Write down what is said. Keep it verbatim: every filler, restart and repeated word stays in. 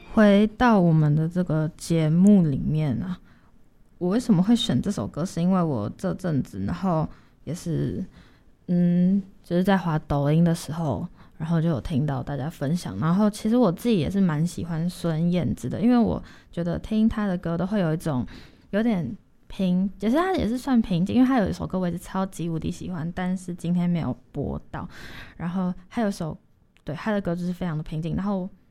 回到我们的这个节目里面啊，我为什么会选这首歌？是因为我这阵子，然后也是，嗯，就是在滑抖音的时候，然后就有听到大家分享。然后其实我自己也是蛮喜欢孙燕姿的，因为我觉得听她的歌都会有一种有点平，其实她也是算平静，因为她有一首歌我也是超级无敌喜欢，但是今天没有播到。然后还有一首，对，她的歌就是非常的平静，然后